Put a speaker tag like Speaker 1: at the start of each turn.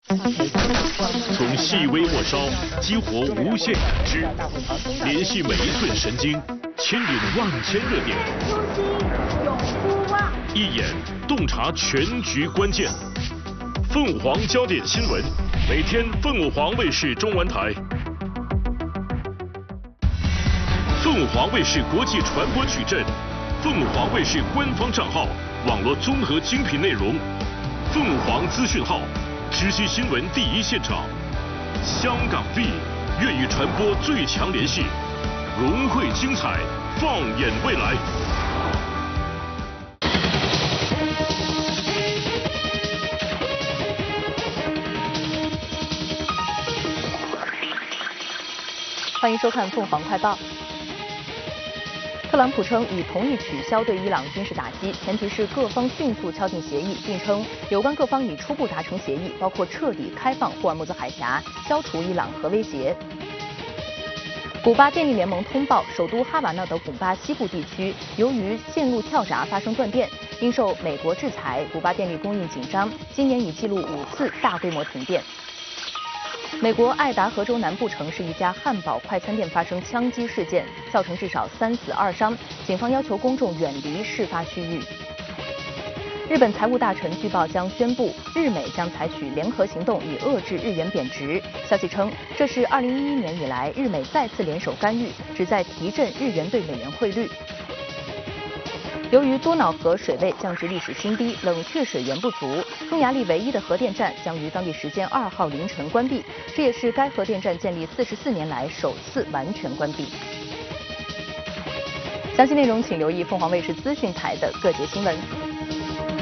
Speaker 1: 从细微末梢激活无限感知，联系每一寸神经，牵引万千热点。
Speaker 2: 永不忘。
Speaker 1: 一眼洞察全局关键。凤凰焦点新闻，每天凤凰卫视中文台。凤凰卫视国际传播矩阵，凤凰卫视官方账号，网络综合精品内容，凤凰资讯号，知悉新闻第一现场。香港 V 粤语传播最强联系，融汇精彩，放眼未来。
Speaker 3: 欢迎收看凤凰快报。特朗普称已同意取消对伊朗军事打击，前提是各方迅速敲定协议，并称有关各方已初步达成协议，包括彻底开放霍尔木兹海峡，消除伊朗核威胁。古巴电力联盟通报，首都哈瓦那的古巴西部地区由于线路跳闸发生断电，因受美国制裁，古巴电力供应紧张，今年已记录5次大规模停电。美国爱达荷州南部城市一家汉堡快餐店发生枪击事件，造成至少3死2伤，警方要求公众远离事发区域。日本财务大臣据报将宣布，日美将采取联合行动以遏制日元贬值。消息称，这是2011年以来日美再次联手干预，旨在提振日元对美元汇率。由于多瑙河水位降至历史新低，冷却水源不足，匈牙利唯一的核电站将于当地时间2号凌晨关闭，这也是该核电站建立44年来首次完全关闭。详细内容请留意凤凰卫视资讯台的各节新闻。